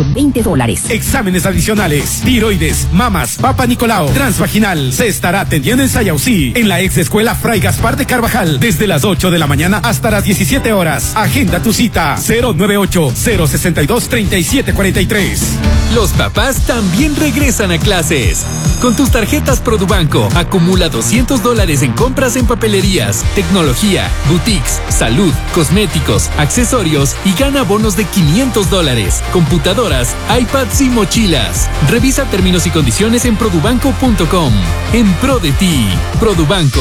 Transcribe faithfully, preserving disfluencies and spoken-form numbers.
por veinte dólares. Exámenes adicionales, tiroides, mamas, papa Nicolau, transvaginal. Se estará atendiendo en Sayausí, en la ex escuela Fray Gaspar de Carvajal, desde las ocho de la mañana hasta las diecisiete horas. Agenda tu cita, cero nueve ocho, cero seis dos, tres siete cuatro tres. Los papás también regresan a clases. Con tus tarjetas Produbanco, acumula doscientos dólares en compras en papelerías, tecnología, boutiques, salud, cosméticos, accesorios y gana bonos de quinientos dólares, computadoras, iPads y mochilas. Revisa términos y condiciones en produbanco punto com. En pro de ti, Produbanco.